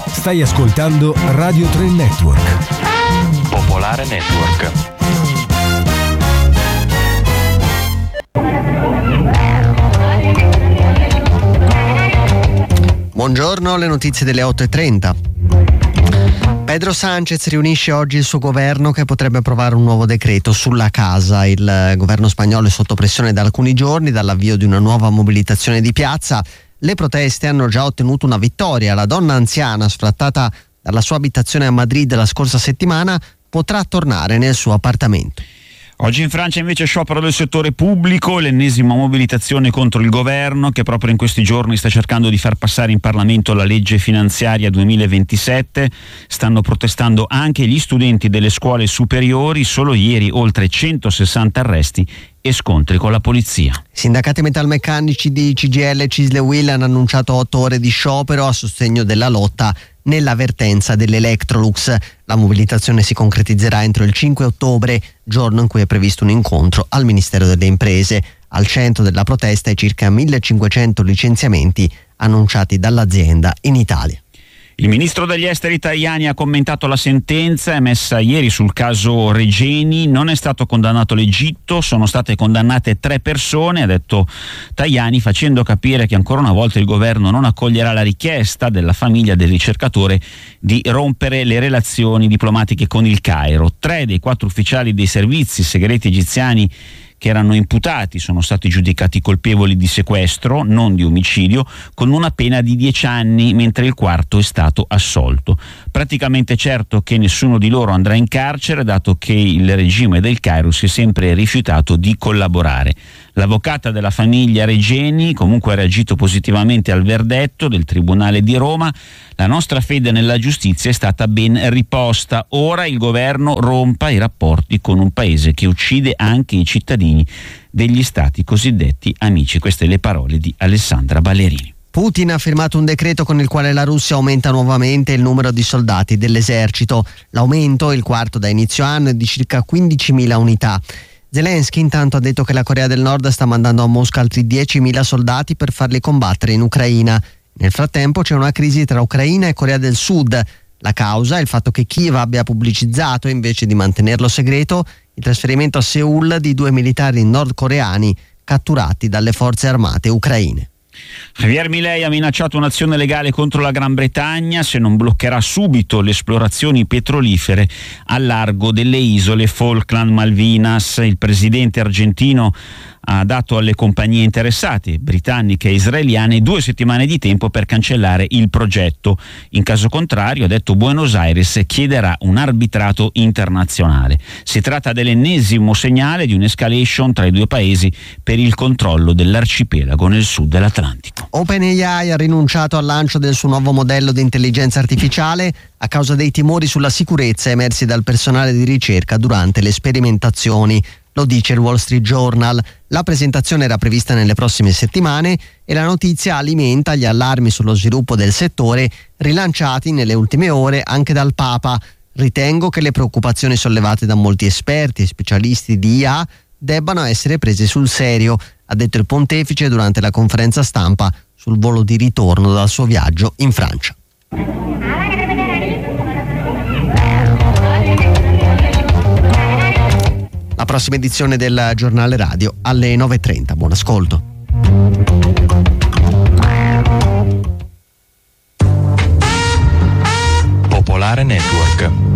Stai ascoltando Radio 3 Network. Popolare Network. Buongiorno, le notizie delle 8:30. Pedro Sánchez riunisce oggi il suo governo che potrebbe approvare un nuovo decreto sulla casa. Il governo spagnolo è sotto pressione da alcuni giorni dall'avvio di una nuova mobilitazione di piazza. Le proteste hanno già ottenuto una vittoria. La donna anziana, sfrattata dalla sua abitazione a Madrid la scorsa settimana, potrà tornare nel suo appartamento. Oggi in Francia invece sciopero del settore pubblico, l'ennesima mobilitazione contro il governo che proprio in questi giorni sta cercando di far passare in Parlamento la legge finanziaria 2027. Stanno protestando anche gli studenti delle scuole superiori, solo ieri oltre 160 arresti e scontri con la polizia. Sindacati metalmeccanici di CGIL e CISL e UIL hanno annunciato 8 ore di sciopero a sostegno della lotta nella vertenza dell'Electrolux. La mobilitazione si concretizzerà entro il 5 ottobre, giorno in cui è previsto un incontro al Ministero delle Imprese. Al centro della protesta i circa 1500 licenziamenti annunciati dall'azienda in Italia. Il ministro degli esteri Tajani ha commentato la sentenza emessa ieri sul caso Regeni. Non è stato condannato l'Egitto, sono state condannate 3 persone, ha detto Tajani, facendo capire che ancora una volta il governo non accoglierà la richiesta della famiglia del ricercatore di rompere le relazioni diplomatiche con il Cairo. 3 dei 4 ufficiali dei servizi segreti egiziani che erano imputati sono stati giudicati colpevoli di sequestro, non di omicidio, con una pena di 10 anni, mentre il quarto è stato assolto. Praticamente certo che nessuno di loro andrà in carcere, dato che il regime del Cairo si è sempre rifiutato di collaborare. L'avvocata della famiglia Regeni comunque ha reagito positivamente al verdetto del Tribunale di Roma. La nostra fede nella giustizia è stata ben riposta. Ora il governo rompa i rapporti con un paese che uccide anche i cittadini degli stati cosiddetti amici. Queste le parole di Alessandra Ballerini. Putin ha firmato un decreto con il quale la Russia aumenta nuovamente il numero di soldati dell'esercito. L'aumento, il quarto da inizio anno, è di circa 15.000 unità. Zelensky intanto ha detto che la Corea del Nord sta mandando a Mosca altri 10.000 soldati per farli combattere in Ucraina. Nel frattempo c'è una crisi tra Ucraina e Corea del Sud. La causa è il fatto che Kiev abbia pubblicizzato, invece di mantenerlo segreto, il trasferimento a Seul di 2 militari nordcoreani catturati dalle forze armate ucraine. Javier Milei ha minacciato un'azione legale contro la Gran Bretagna se non bloccherà subito le esplorazioni petrolifere al largo delle isole Falkland Malvinas. Il presidente argentino ha dato alle compagnie interessate, britanniche e israeliane, 2 settimane di tempo per cancellare il progetto. In caso contrario, ha detto, Buenos Aires chiederà un arbitrato internazionale. Si tratta dell'ennesimo segnale di un'escalation tra i 2 paesi per il controllo dell'arcipelago nel sud dell'Atlantico. OpenAI ha rinunciato al lancio del suo nuovo modello di intelligenza artificiale a causa dei timori sulla sicurezza emersi dal personale di ricerca durante le sperimentazioni. Lo dice il Wall Street Journal. La presentazione era prevista nelle prossime settimane e la notizia alimenta gli allarmi sullo sviluppo del settore rilanciati nelle ultime ore anche dal Papa. Ritengo che le preoccupazioni sollevate da molti esperti e specialisti di IA debbano essere prese sul serio, ha detto il pontefice durante la conferenza stampa sul volo di ritorno dal suo viaggio in Francia. La prossima edizione del giornale radio alle 9:30. Buon ascolto. Popolare Network.